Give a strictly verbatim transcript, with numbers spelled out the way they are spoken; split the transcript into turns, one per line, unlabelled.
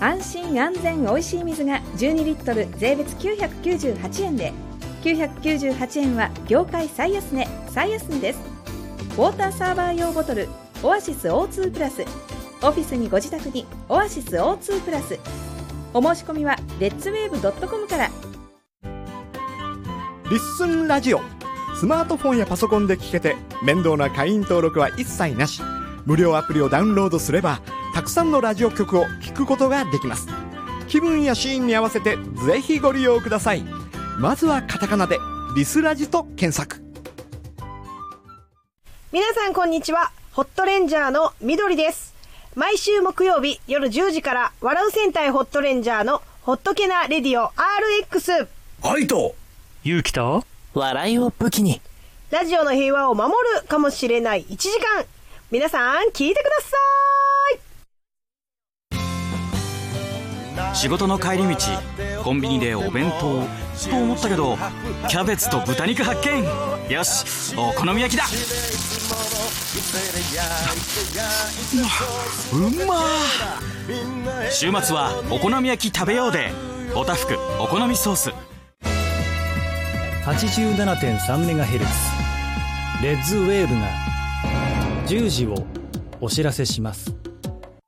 安心安全おいしい水がじゅうにリットル税別きゅうひゃくきゅうじゅうはちえんで、きゅうひゃくきゅうじゅうはちえんは業界最安値最安値です。ウォーターサーバー用ボトルオアシス オーツー プラス、オフィスにご自宅にオアシス オーツー プラス。お申し込みはレッツウェーブドットコムから。
リッスンラジオ、スマートフォンやパソコンで聞けて面倒な会員登録は一切なし。無料アプリをダウンロードすればたくさんのラジオ局を聞くことができます。気分やシーンに合わせてぜひご利用ください。まずはカタカナでリスラジと検索。
皆さんこんにちは、ホットレンジャーのみどりです。毎週木曜日夜じゅうじから笑う戦隊ホットレンジャーのホットケナレディオ アールエックス。
愛と
勇気と
笑いを武器に
ラジオの平和を守るかもしれないいちじかん、皆さん聞いてくださ
い。仕事の帰り道コンビニでお弁当と思ったけど、キャベツと豚肉発見。よし、お好み焼きだ。うまー。週末はお好み焼き食べようで、おたふくお好みソース。
はちじゅうななてんさんメガヘルツ レッズウェーブがじゅうじをお知らせします。